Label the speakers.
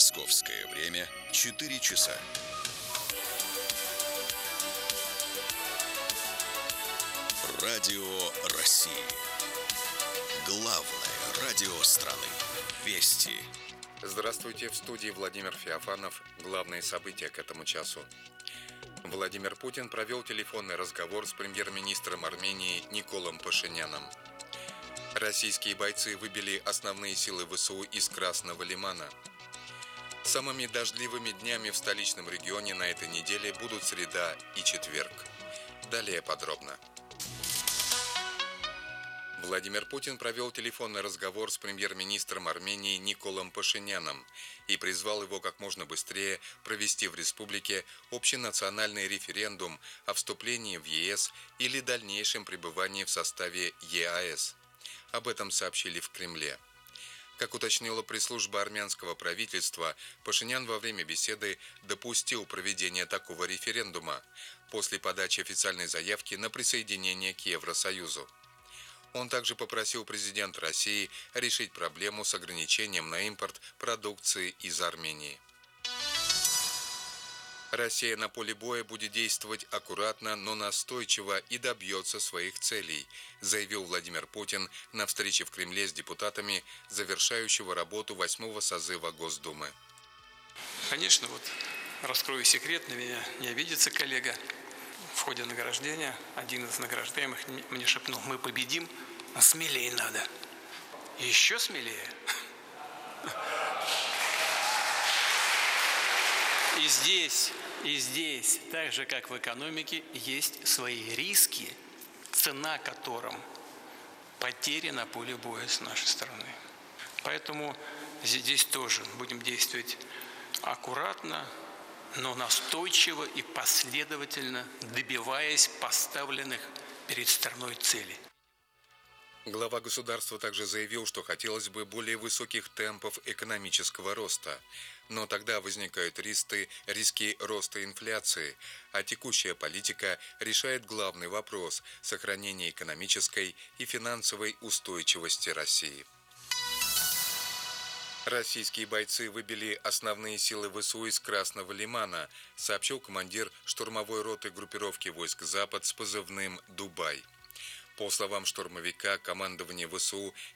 Speaker 1: Московское время 4 часа. Радио России. Главное радио страны. Вести.
Speaker 2: Здравствуйте, в студии Владимир Феофанов. Главные события к этому часу. Владимир Путин провел телефонный разговор с премьер-министром Армении Николом Пашиняном. Российские бойцы выбили основные силы ВСУ из Красного Лимана. Самыми дождливыми днями в столичном регионе на этой неделе будут среда и четверг. Далее подробно. Владимир Путин провел телефонный разговор с премьер-министром Армении Николом Пашиняном и призвал его как можно быстрее провести в республике общенациональный референдум о вступлении в ЕС или дальнейшем пребывании в составе ЕАЭС. Об этом сообщили в Кремле. Как уточнила пресс-служба армянского правительства, Пашинян во время беседы допустил проведение такого референдума после подачи официальной заявки на присоединение к Евросоюзу. Он также попросил президента России решить проблему с ограничением на импорт продукции из Армении. Россия на поле боя будет действовать аккуратно, но настойчиво и добьется своих целей, заявил Владимир Путин на встрече в Кремле с депутатами завершающего работу 8-го созыва Госдумы.
Speaker 3: Конечно, раскрою секрет, на меня не обидится коллега. В ходе награждения один из награждаемых мне шепнул: мы победим, но смелее надо. Еще смелее. И здесь, так же как в экономике, есть свои риски, цена которым потери на поле боя с нашей стороны. Поэтому здесь тоже будем действовать аккуратно, но настойчиво и последовательно, добиваясь поставленных перед страной целей.
Speaker 2: Глава государства также заявил, что хотелось бы более высоких темпов экономического роста, но тогда возникают риски роста инфляции, а текущая политика решает главный вопрос – сохранение экономической и финансовой устойчивости России. Российские бойцы выбили основные силы ВСУ из Красного Лимана, сообщил командир штурмовой роты группировки войск «Запад» с позывным «Дубай». По словам штурмовика, командование ВСУ